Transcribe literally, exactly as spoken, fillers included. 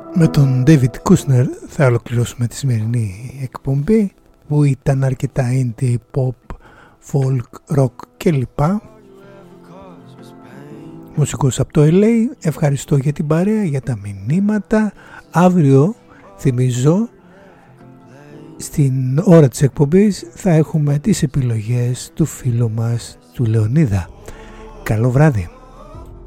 Με τον David Kushner θα ολοκληρώσουμε τη σημερινή εκπομπή, που ήταν αρκετά indie, pop, folk, rock κλπ. Μουσικός από το ελ έι. Ευχαριστώ για την παρέα, για τα μηνύματα. Αύριο, θυμίζω, στην ώρα της εκπομπής θα έχουμε τις επιλογές του φίλου μας του Λεωνίδα. Καλό βράδυ.